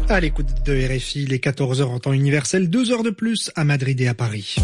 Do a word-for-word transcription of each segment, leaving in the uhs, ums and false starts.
À l'écoute de R F I, les quatorze heures en temps universel, deux heures de plus à Madrid et à Paris.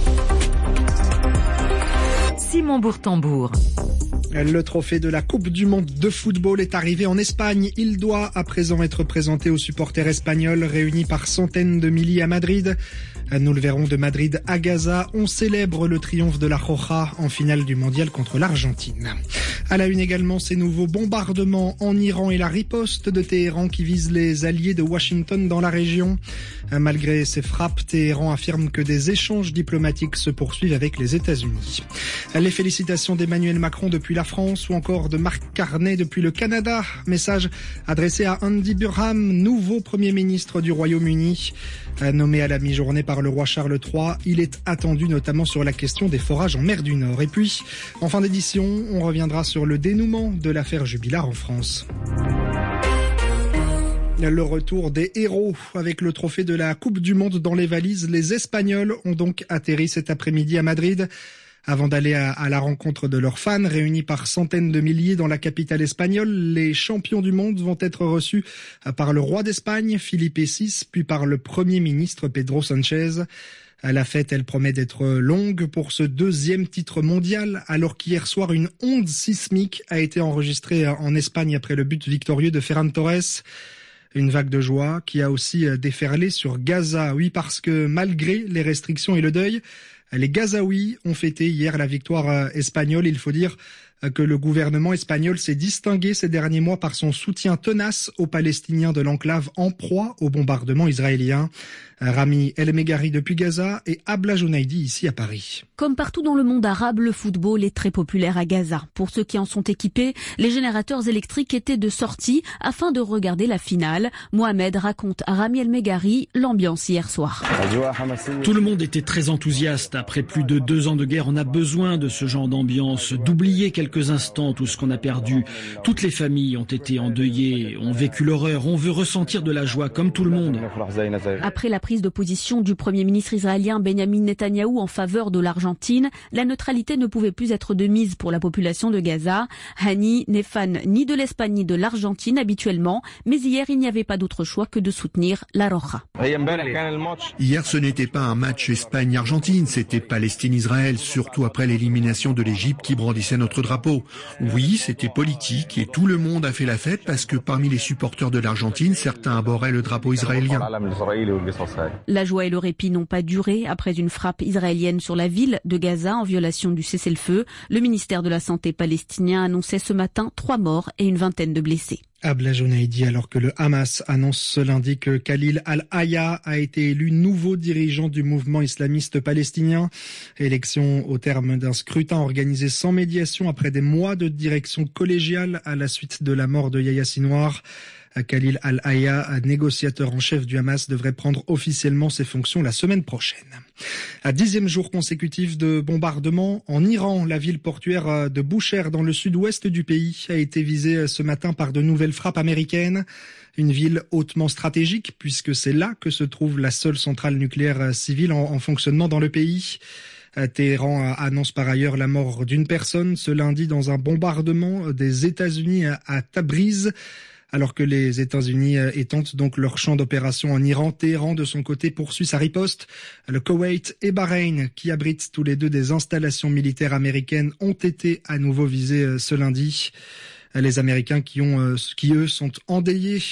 Simon Bourtambour. Le trophée de la Coupe du Monde de football est arrivé en Espagne. Il doit à présent être présenté aux supporters espagnols réunis par centaines de milliers à Madrid. Nous le verrons de Madrid à Gaza. On célèbre le triomphe de la Roja en finale du mondial contre l'Argentine. À la une également, ces nouveaux bombardements en Iran et la riposte de Téhéran qui vise les alliés de Washington dans la région. Malgré ces frappes, Téhéran affirme que des échanges diplomatiques se poursuivent avec les États-Unis. Les félicitations d'Emmanuel Macron depuis la France ou encore de Marc Carney depuis le Canada. Message adressé à Andy Burnham, nouveau Premier ministre du Royaume-Uni. Nommé à la mi-journée par le roi Charles trois, il est attendu notamment sur la question des forages en mer du Nord. Et puis, en fin d'édition, on reviendra sur le dénouement de l'affaire Jubilard en France. Le retour des héros avec le trophée de la Coupe du Monde dans les valises. Les Espagnols ont donc atterri cet après-midi à Madrid avant d'aller à, à la rencontre de leurs fans réunis par centaines de milliers dans la capitale espagnole. Les champions du monde vont être reçus par le roi d'Espagne, Felipe six, puis par le Premier ministre Pedro Sánchez. La fête, elle promet d'être longue pour ce deuxième titre mondial, alors qu'hier soir, une onde sismique a été enregistrée en Espagne après le but victorieux de Ferran Torres. Une vague de joie qui a aussi déferlé sur Gaza. Oui, parce que malgré les restrictions et le deuil, les Gazaouis ont fêté hier la victoire espagnole. Il faut dire que le gouvernement espagnol s'est distingué ces derniers mois par son soutien tenace aux Palestiniens de l'enclave en proie au bombardement israélien. Rami El Megari depuis Gaza et Abla Jounaidi ici à Paris. Comme partout dans le monde arabe, le football est très populaire à Gaza. Pour ceux qui en sont équipés, les générateurs électriques étaient de sortie afin de regarder la finale. Mohamed raconte à Rami El Megari l'ambiance hier soir. Tout le monde était très enthousiaste. Après plus de deux ans de guerre, on a besoin de ce genre d'ambiance, d'oublier quelques instants tout ce qu'on a perdu. Toutes les familles ont été endeuillées, ont vécu l'horreur. On veut ressentir de la joie comme tout le monde. Après la prise de position du Premier ministre israélien Benjamin Netanyahou en faveur de l'Argentine, la neutralité ne pouvait plus être de mise pour la population de Gaza. Hani n'est fan ni de l'Espagne ni de l'Argentine habituellement, mais hier il n'y avait pas d'autre choix que de soutenir la Roja. Hier ce n'était pas un match Espagne-Argentine, c'était Palestine-Israël, surtout après l'élimination de l'Égypte qui brandissait notre drapeau. Oui, c'était politique et tout le monde a fait la fête parce que parmi les supporters de l'Argentine, certains abordaient le drapeau israélien. La joie et le répit n'ont pas duré. Après une frappe israélienne sur la ville de Gaza en violation du cessez-le-feu, le ministère de la Santé palestinien annonçait ce matin trois morts et une vingtaine de blessés. Abla Jounaidi, alors que le Hamas annonce ce lundi que Khalil al-Hayya a été élu nouveau dirigeant du mouvement islamiste palestinien. Élection au terme d'un scrutin organisé sans médiation après des mois de direction collégiale à la suite de la mort de Yahya Sinwar. Khalil al-Hayya, négociateur en chef du Hamas, devrait prendre officiellement ses fonctions la semaine prochaine. À dixième jour consécutif de bombardement en Iran, la ville portuaire de Bushehr dans le sud-ouest du pays a été visée ce matin par de nouvelles frappes américaines. Une ville hautement stratégique puisque c'est là que se trouve la seule centrale nucléaire civile en, en fonctionnement dans le pays. Téhéran annonce par ailleurs la mort d'une personne ce lundi dans un bombardement des États-Unis à, à Tabriz. Alors que les États-Unis étentent donc leur champ d'opération en Iran, Téhéran de son côté poursuit sa riposte. Le Koweït et Bahreïn, qui abritent tous les deux des installations militaires américaines, ont été à nouveau visés ce lundi. Les Américains qui ont, qui eux sont endeuillés